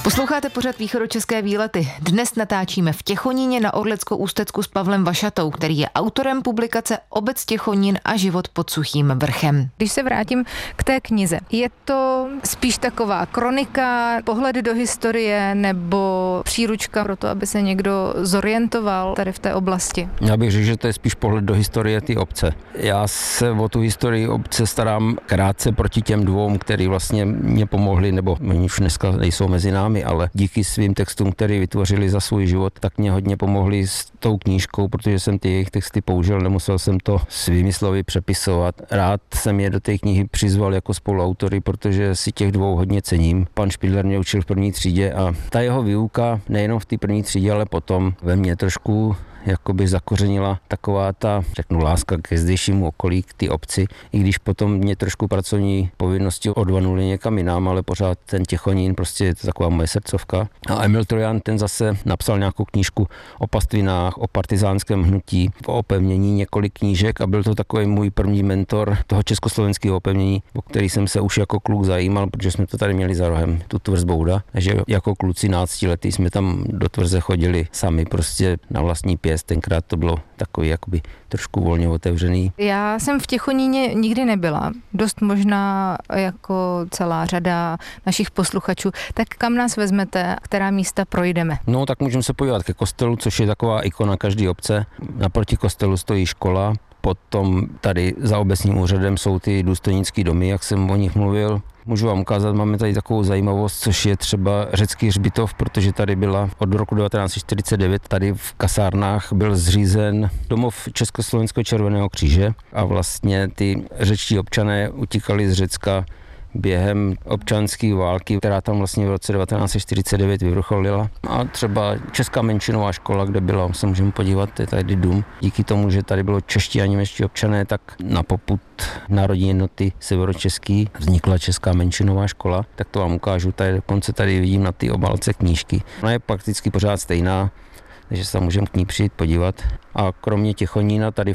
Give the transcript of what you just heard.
Posloucháte pořad Východočeské výlety. Dnes natáčíme v Těchoníně na Orlicko-Ústecku s Pavlem Vašatou, který je autorem publikace Obec Těchonín a život pod Suchým vrchem. Když se vrátím k té knize, je to spíš taková kronika, pohled do historie nebo příručka pro to, aby se někdo zorientoval tady v té oblasti? Já bych řekl, že to je spíš pohled do historie té obce. Já se o tu historii obce starám krátce proti těm dvou, který vlastně mě pomohli, nebo oni už dneska nejsou mezi námi, ale díky svým textům, které vytvořili za svůj život, tak mě hodně pomohli s tou knížkou, protože jsem ty jejich texty použil, nemusel jsem to svými slovy přepisovat. Rád jsem je do té knihy přizval jako spoluautory, protože si těch dvou hodně cením. Pan Špidler mě učil v první třídě a ta jeho výuka nejenom v té první třídě, ale potom ve mně trošku jakoby zakořenila taková ta, láska ke zdejšímu okolí, k té obci, i když potom mě trošku pracovní povinnosti odvanuly někam jinam, ale pořád ten Těchonín prostě je to taková moje srdcovka. A Emil Trojan, ten zase napsal nějakou knížku o pastvinách, o partizánském hnutí, o opevnění, několik knížek a byl to takový můj první mentor toho československého opevnění, o který jsem se už jako kluk zajímal, protože jsme to tady měli za rohem, tu tvrz Bouda, takže jako kluci 12letí jsme tam do tvrze chodili sami prostě na vlastní pěst. Tenkrát to bylo takový jakoby trošku volně otevřený. Já jsem v Těchoníně nikdy nebyla, dost možná jako celá řada našich posluchačů. Tak kam nás vezmete, která místa projdeme? No tak můžeme se podívat ke kostelu, což je taková ikona každé obce. Naproti kostelu stojí škola, potom tady za obecním úřadem jsou ty důstojnické domy, jak jsem o nich mluvil. Můžu vám ukázat, máme tady takovou zajímavost, což je třeba řecký hřbitov, protože tady byla od roku 1949, tady v kasárnách byl zřízen domov Československého červeného kříže a vlastně ty řečtí občané utíkali z Řecka během občanské války, která tam vlastně v roce 1949 vyvrcholila. A třeba česká menšinová škola, kde byla, se můžeme podívat, je tady dům. Díky tomu, že tady bylo čeští a němečtí občané, tak na popud Národní jednoty severočeský vznikla česká menšinová škola. Tak to vám ukážu, tady dokonce tady vidím na ty obálce knížky. Ona je prakticky pořád stejná, takže se tam můžeme k ní přijít podívat. A kromě Těchonína tady